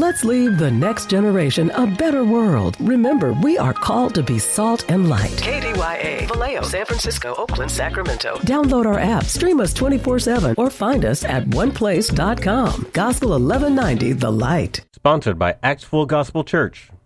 Let's leave the next generation a better world. Remember, we are called to be salt and light. KDYA, Vallejo, San Francisco, Oakland, Sacramento. Download our app, stream us 24/7, or find us at oneplace.com. Gospel 1190, The Light. Sponsored by Acts Full Gospel Church.